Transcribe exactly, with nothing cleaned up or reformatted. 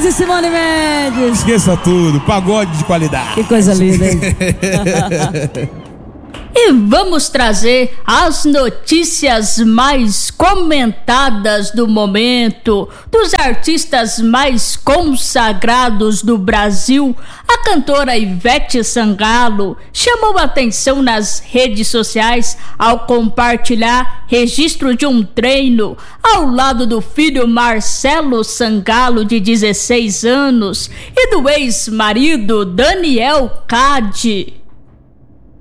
e Simone Mendes. Esqueça tudo, pagode de qualidade. Que coisa linda, hein? E vamos trazer as notícias mais comentadas do momento, dos artistas mais consagrados do Brasil. A cantora Ivete Sangalo chamou a atenção nas redes sociais ao compartilhar registro de um treino ao lado do filho Marcelo Sangalo, de dezesseis anos, e do ex-marido Daniel Cade.